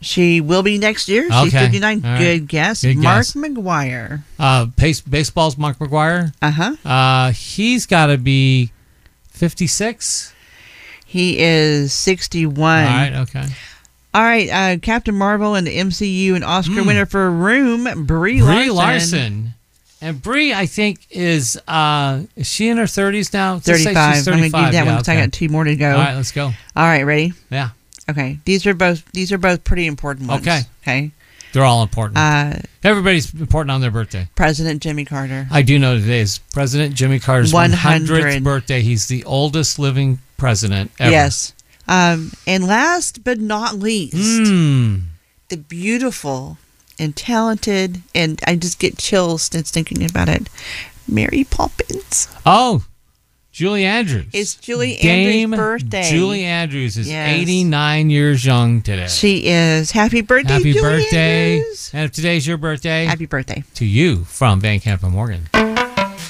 She will be next year. She's Okay. 59. All right. Good guess. Good Mark guess. McGuire. Baseball's Mark McGuire. Uh-huh. He's got to be 56. He is 61. All right. Okay. All right, Captain Marvel and the MCU and Oscar winner for Room, Brie Larson. And Brie, I think, is she in her 30s now? Let's just say 35. she's I'm going to 35. give that one because I okay. got 2 more to go. All right, let's go. All right, ready? Yeah. Okay. These are both pretty important ones. Okay. They're all important. Everybody's important on their birthday. President Jimmy Carter. I do know today is President Jimmy Carter's 100th 100th birthday. He's the oldest living president ever. Yes. And last but not least, the beautiful and talented, and I just get chills just thinking about it, Mary Poppins. Oh, Julie Andrews. It's Julie Dame Andrews' birthday. Julie Andrews is Yes. 89 years young today. She is. Happy birthday, Happy Julie birthday. Andrews. And if today's your birthday, Happy birthday. to you from Van Camp and Morgan.